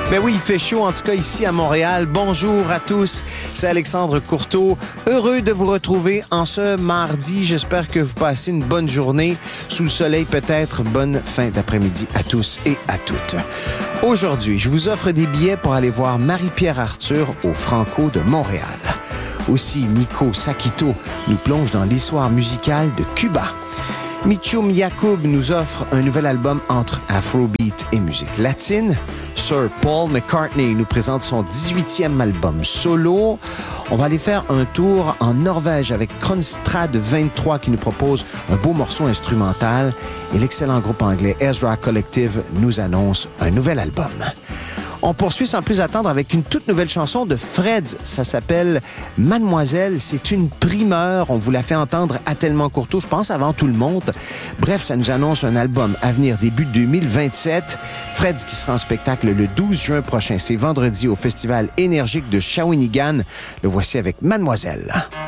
Ben oui, il fait chaud, en tout cas ici à Montréal. Bonjour à tous, c'est Alexandre Courteau. Heureux de vous retrouver en ce mardi. J'espère que vous passez une bonne journée. Sous le soleil peut-être. Bonne fin d'après-midi à tous et à toutes. Aujourd'hui, je vous offre des billets pour aller voir Marie-Pierre Arthur au Franco de Montréal. Aussi, Nico Sakito nous plonge dans l'histoire musicale de Cuba. Mitchum Yacoub nous offre un nouvel album entre Afrobeat et musique latine. Sir Paul McCartney nous présente son 18e album solo. On va aller faire un tour en Norvège avec Kronstrad 23 qui nous propose un beau morceau instrumental. Et l'excellent groupe anglais Ezra Collective nous annonce un nouvel album. On poursuit sans plus attendre avec une toute nouvelle chanson de Freds. Ça s'appelle Mademoiselle. C'est une primeur. On vous l'a fait entendre à Tellement Courteau, je pense, avant tout le monde. Bref, ça nous annonce un album à venir début 2027. Freds qui sera en spectacle le 12 juin prochain. C'est vendredi au Festival énergique de Shawinigan. Le voici avec Mademoiselle.